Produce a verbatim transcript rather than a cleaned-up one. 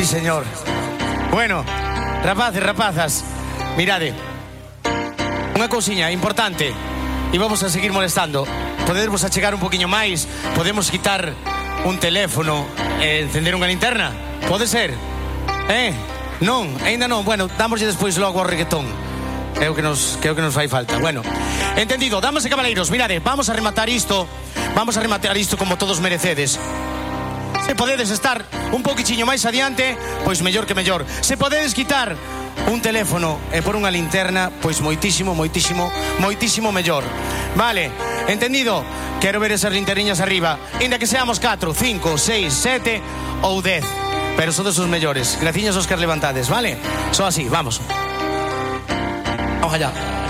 Sí, señor. Bueno, rapaces, rapazas, mirade, unha cousiña importante, e vamos a seguir molestando. Podemos achegar un poquinho máis, podemos quitar un teléfono e encender unha linterna, pode ser? Eh? Non, ainda non, bueno, dámoslle despois logo ao reggaetón. É o que nos, que é o que nos fai falta. Bueno, entendido, damas e cabaleiros, mirade, vamos a rematar isto, vamos a rematar isto como todos merecedes. Se podedes estar un poquichiño máis adiante, pois mellor que mellor. Se podedes quitar un teléfono e por unha linterna, pois moitísimo, moitísimo, moitísimo mellor. Vale, entendido? Quero ver esas linterniñas arriba, ainda que seamos catro, cinco, seis, sete ou dez, pero sodes os mellores. Graciñas aos que as levantades, vale? Só así, vamos. Vamos allá.